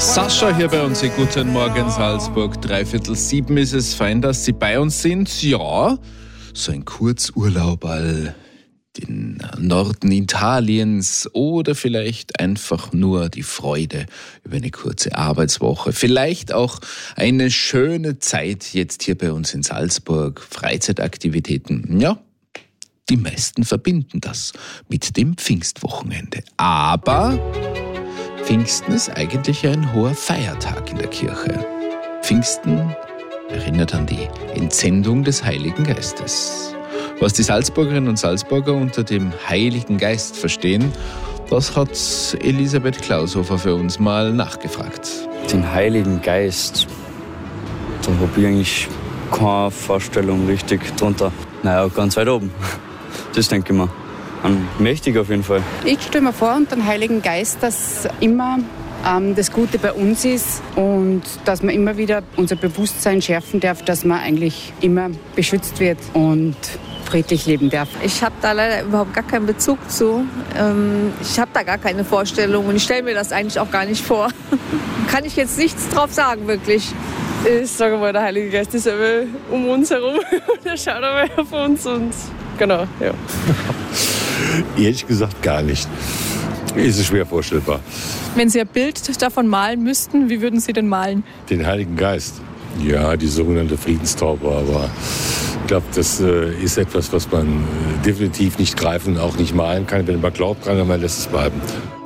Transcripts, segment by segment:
Sascha hier bei uns. Guten Morgen Salzburg. 6:45 ist es. Fein, dass Sie bei uns sind. Ja, so ein Kurzurlaub all den Norden Italiens oder vielleicht einfach nur die Freude über eine kurze Arbeitswoche. Vielleicht auch eine schöne Zeit jetzt hier bei uns in Salzburg. Freizeitaktivitäten. Ja, die meisten verbinden das mit dem Pfingstwochenende. Aber Pfingsten ist eigentlich ein hoher Feiertag in der Kirche. Pfingsten erinnert an die Entsendung des Heiligen Geistes. Was die Salzburgerinnen und Salzburger unter dem Heiligen Geist verstehen, das hat Elisabeth Klaushofer für uns mal nachgefragt. Den Heiligen Geist, da habe ich eigentlich keine Vorstellung richtig drunter. Naja, ganz weit oben. Das denke ich mir. Mächtig auf jeden Fall. Ich stelle mir vor, unter dem Heiligen Geist, dass immer das Gute bei uns ist und dass man immer wieder unser Bewusstsein schärfen darf, dass man eigentlich immer beschützt wird und friedlich leben darf. Ich habe da leider überhaupt gar keinen Bezug zu. Ich habe da gar keine Vorstellung und ich stelle mir das eigentlich auch gar nicht vor. Kann ich jetzt nichts drauf sagen, wirklich. Ich sage mal, der Heilige Geist ist immer um uns herum. Der schaut aber auf uns und genau, ja. Ehrlich gesagt gar nicht. Ist es schwer vorstellbar. Wenn Sie ein Bild davon malen müssten, wie würden Sie denn malen? Den Heiligen Geist. Ja, die sogenannte Friedenstaube. Aber ich glaube, das ist etwas, was man definitiv nicht greifen, auch nicht malen kann. Wenn man glaubt dran, dann lässt es bleiben.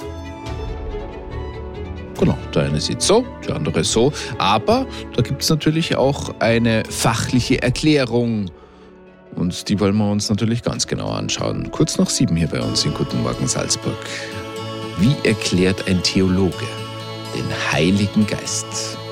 Genau, der eine sieht so, der andere so. Aber da gibt es natürlich auch eine fachliche Erklärung. Und die wollen wir uns natürlich ganz genau anschauen. Kurz nach 7 hier bei uns in Guten Morgen Salzburg. Wie erklärt ein Theologe den Heiligen Geist?